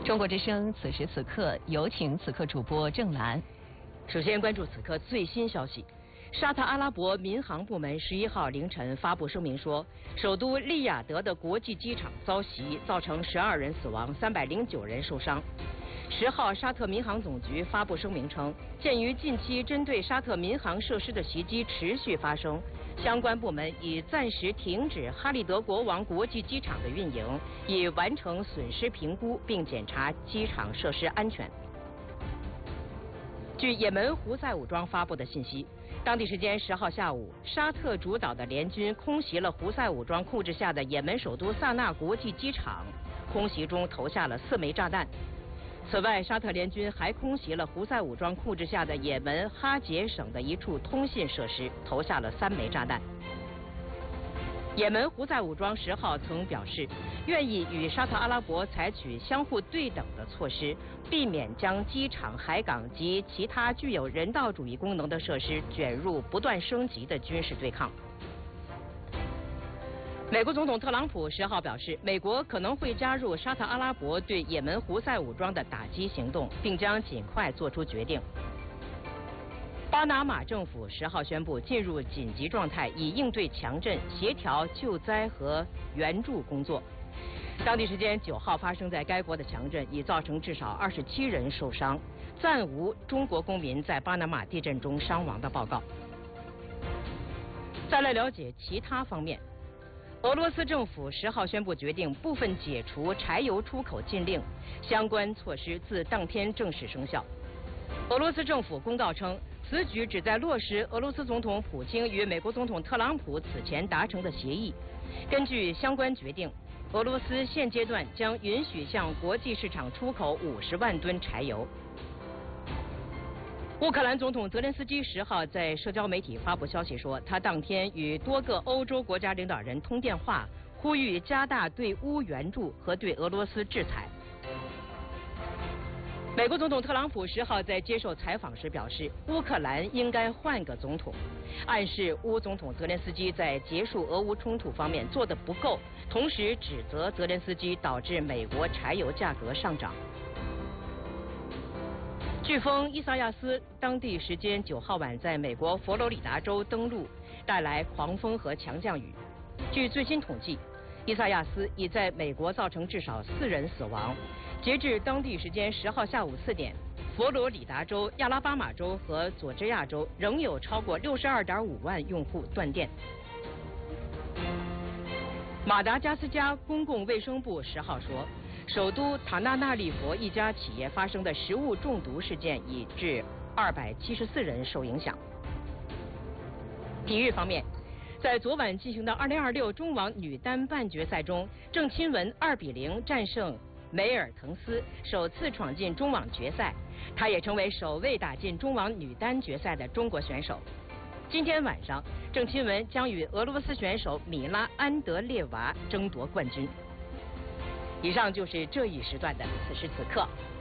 中国之声此时此刻有请此刻主播郑兰。 首先关注此刻最新消息。沙特阿拉伯民航部门11号凌晨发布声明说，首都利雅得的国际机场遭袭，造成12人死亡，309人受伤。10号，沙特民航总局发布声明称，鉴于近期针对沙特民航设施的袭击持续发生，相关部门已暂时停止哈利德国王国际机场的运营，以完成损失评估并检查机场设施安全。据也门胡塞武装发布的信息，当地时间10号下午，沙特主导的联军空袭了胡塞武装控制下的也门首都萨那国际机场，空袭中投下了4枚炸弹。此外，沙特联军还空袭了胡塞武装控制下的也门哈杰省的一处通信设施，投下了3枚炸弹。也门胡塞武装10号曾表示，愿意与沙特阿拉伯采取相互对等的措施，避免将机场、海港及其他具有人道主义功能的设施卷入不断升级的军事对抗。美国总统特朗普10号表示，美国可能会加入沙特阿拉伯对也门胡塞武装的打击行动，并将尽快做出决定。巴拿马政府10号宣布进入紧急状态，以应对强震、协调救灾和援助工作。当地时间9号发生在该国的强震已造成至少27人受伤，暂无中国公民在巴拿马地震中伤亡的报告。再来了解其他方面。俄罗斯政府10号宣布决定部分解除柴油出口禁令，相关措施自当天正式生效。俄罗斯政府公告称，此举旨在落实俄罗斯总统普京与美国总统特朗普此前达成的协议。根据相关决定，俄罗斯现阶段将允许向国际市场出口50万吨柴油。乌克兰总统泽连斯基10号在社交媒体发布消息说，他当天与多个欧洲国家领导人通电话，呼吁加大对乌援助和对俄罗斯制裁。美国总统特朗普10号在接受采访时表示，乌克兰应该换个总统，暗示乌总统泽连斯基在结束俄乌冲突方面做得不够，同时指责泽连斯基导致美国柴油价格上涨。飓风伊萨亚斯当地时间9号晚在美国佛罗里达州登陆，带来狂风和强降雨。据最新统计，伊萨亚斯已在美国造成至少4人死亡。截至当地时间10号下午4点，佛罗里达州、亚拉巴马州和佐治亚州仍有超过62.5万用户断电。马达加斯加公共卫生部10号说，首都塔纳纳利佛一家企业发生的食物中毒事件已致274人受影响。体育方面，在昨晚进行的2026中网女单半决赛中，郑钦文2比0战胜梅尔滕斯，首次闯进中网决赛，她也成为首位打进中网女单决赛的中国选手。今天晚上，郑钦文将与俄罗斯选手米拉安德烈娃争夺冠军。以上就是这一时段的此时此刻。